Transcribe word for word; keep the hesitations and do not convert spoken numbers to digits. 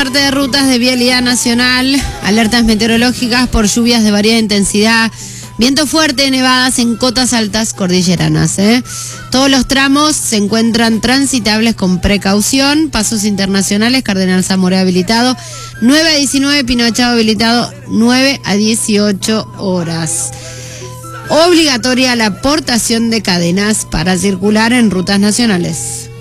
parte de rutas de vialidad nacional, alertas meteorológicas por lluvias de variada intensidad, viento fuerte, nevadas en cotas altas cordilleranas. ¿eh? Todos los tramos se encuentran transitables con precaución. Pasos internacionales, Cardenal Zamora habilitado, nueve a diecinueve, Pino Machado habilitado, nueve a dieciocho horas. Obligatoria la portación de cadenas para circular en rutas nacionales.